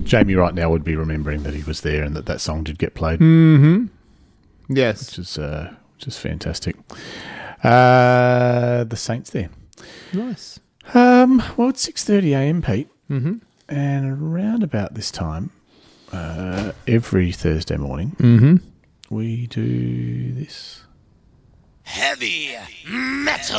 Jamie right now would be remembering that he was there and that song did get played. Mm-hmm. Yes. Which is fantastic. The Saints there. Nice. Well, it's 6:30 a.m, Pete. Mm-hmm. And around about this time, every Thursday morning, Mm-hmm. we do this. Heavy metal.